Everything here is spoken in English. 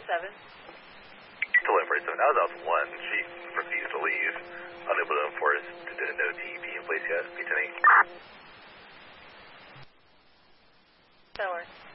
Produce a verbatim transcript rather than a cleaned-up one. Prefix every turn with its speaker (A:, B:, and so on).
A: seven.
B: Delta forty-seven, that was Alpha one. She refused to leave. Unable to enforce due to no T E P in place yet. B ten eight.
A: That works.